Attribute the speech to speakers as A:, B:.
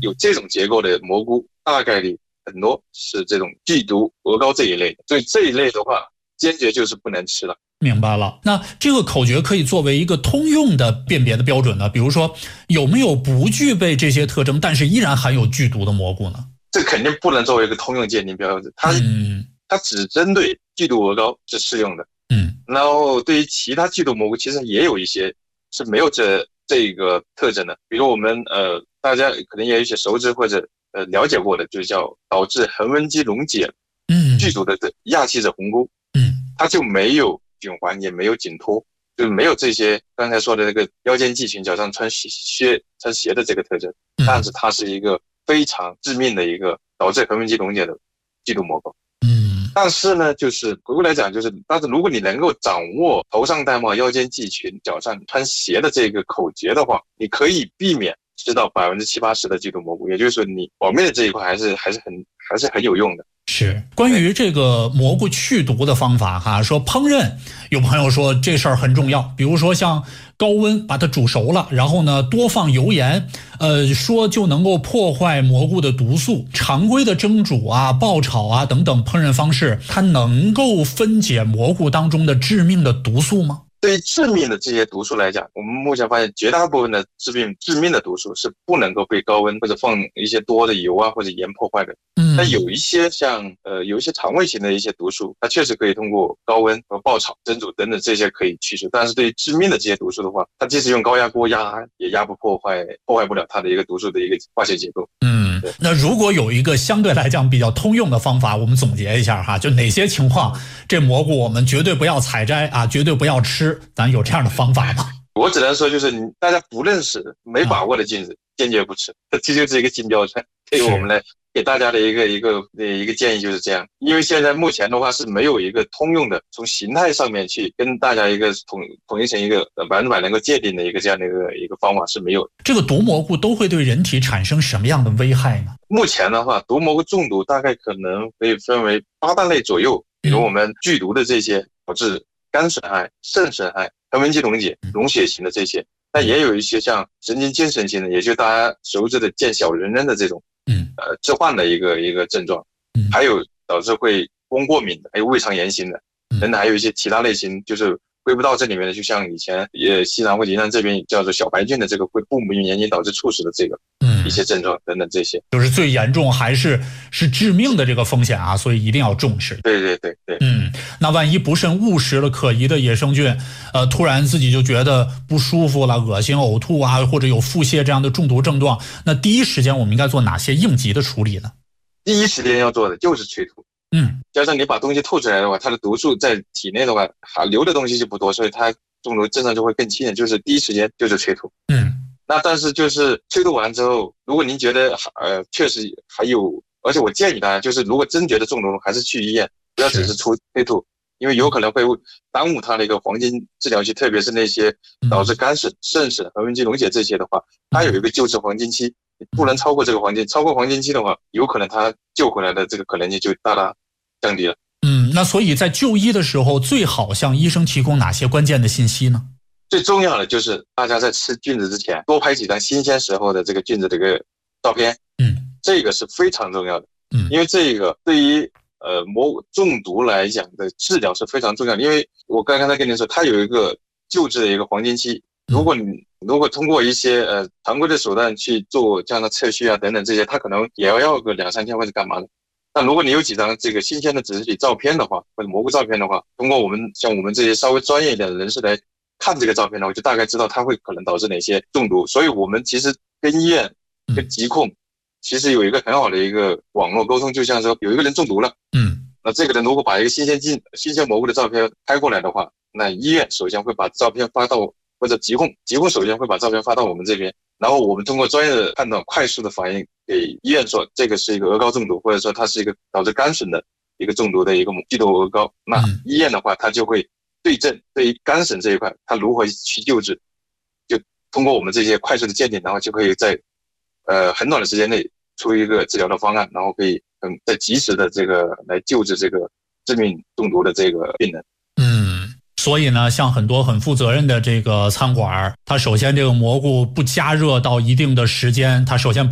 A: 有这种结构的蘑菇，大概率很多是这种剧毒鹅膏这一类的，所以这一类的话，坚决就是不能吃了。
B: 明白了，那这个口诀可以作为一个通用的辨别的标准呢？比如说，有没有不具备这些特征，但是依然含有剧毒的蘑菇呢？
A: 这肯定不能作为一个通用鉴定标准，它只针对剧毒鹅膏是适用的。然后对于其他剧毒蘑菇，其实也有一些是没有这个特征的，比如我们大家可能也有一些熟知或者了解过的，就叫导致横纹肌溶解剧毒的亚气质红菇，它就没有菌环，也没有紧脱，就没有这些刚才说的那个腰间系群脚上穿鞋的这个特征，但是它是一个非常致命的一个导致横纹肌溶解的剧毒蘑菇。但是呢，就是回过来讲，但是如果你能够掌握头上戴帽、腰间系群、脚上穿鞋的这个口诀的话，你可以避免吃到70-80%的剧毒蘑菇，也就是说你保命的这一块还是很有用的。
B: 是关于这个蘑菇去毒的方法哈，说烹饪，有朋友说这事儿很重要，比如说像高温把它煮熟了，然后呢多放油盐，说就能够破坏蘑菇的毒素。常规的蒸煮啊、爆炒啊等等烹饪方式，它能够分解蘑菇当中的致命的毒素吗？
A: 对于致命的这些毒素来讲，我们目前发现绝大部分的致命的毒素是不能够被高温或者放一些多的油啊或者盐破坏的。但有一些像有一些肠胃型的一些毒素，它确实可以通过高温和爆炒、蒸煮等等这些可以去除。但是对于致命的这些毒素的话，它即使用高压锅压也压不破坏不了它的一个毒素的一个化学结构。
B: 那如果有一个相对来讲比较通用的方法，我们总结一下哈，就哪些情况这蘑菇我们绝对不要采摘啊，绝对不要吃，咱有这样的方法吗？
A: 我只能说就是大家不认识没把握的菌子坚决不吃，这就是一个金标准。对于我们来给大家的一个建议就是这样，因为现在目前的话是没有一个通用的从形态上面去跟大家一个统一成一个100%能够界定的一个这样的一个方法是没有的。
B: 这个毒蘑菇都会对人体产生什么样的危害呢？
A: 目前的话，毒蘑菇中毒大概可能可以分为8大类左右，比如我们剧毒的这些导致肝损害、肾损害、横纹肌溶解、溶血型的这些，但也有一些像神经精神型的，也就是大家熟知的见小人的这种致幻的一个症状，还有导致会光过敏的，还有胃肠炎型的，等等，还有一些其他类型就是归不到这里面的，就像以前西南或者云南这边叫做小白菌的这个会不明原因导致猝死的这个一些症状等等，这些
B: 就是最严重还是致命的这个风险啊，所以一定要重视。
A: 对。
B: 那万一不慎误食了可疑的野生菌，突然自己就觉得不舒服了、恶心、呕吐啊，或者有腹泻这样的中毒症状，那第一时间我们应该做哪些应急的处理呢？
A: 第一时间要做的就是催吐。加上你把东西吐出来的话，它的毒素在体内的话，留的东西就不多，所以它中毒症状就会更轻，就是第一时间就是催吐。那但是就是催吐完之后，如果您觉得确实还有，而且我建议大家就是如果真觉得中毒了，还是去医院，不要只是催吐，因为有可能会耽误它的一个黄金治疗期，特别是那些导致肝损、肾损、横纹肌溶解这些的话，它有一个救治黄金期，不能超过这个黄金，超过黄金期的话，有可能它救回来的这个可能性就大大降低了。
B: 那所以在就医的时候，最好向医生提供哪些关键的信息呢？
A: 最重要的就是大家在吃菌子之前，多拍几张新鲜时候的这个菌子的一个照片。这个是非常重要的。因为这个对于蘑菇中毒来讲的治疗是非常重要的，因为我刚才跟您说，它有一个救治的一个黄金期。如果通过一些常规的手段去做这样的测序啊等等这些，它可能也要个2-3天或者干嘛的。但如果你有几张这个新鲜的指示体照片的话，或者蘑菇照片的话，通过我们这些稍微专业一点的人士来看这个照片的话，就大概知道它会可能导致哪些中毒。所以我们其实跟医院跟疾控其实有一个很好的一个网络沟通，就像说有一个人中毒了，那这个人如果把一个新鲜蘑菇的照片拍过来的话，那医院首先会把照片发到，或者疾控首先会把照片发到我们这边，然后我们通过专业的判断、快速的反应给医院说这个是一个鹅膏中毒，或者说它是一个导致肝损的一个中毒的一个剧毒鹅膏。那医院的话，它就会对症，对于肝损这一块，它如何去救治，就通过我们这些快速的鉴定，然后就可以在很短的时间内出一个治疗的方案，然后可以在及时的这个来救治这个致命中毒的这个病人。
B: 所以呢，像很多很负责任的这个餐馆，它首先这个蘑菇不加热到一定的时间，它首先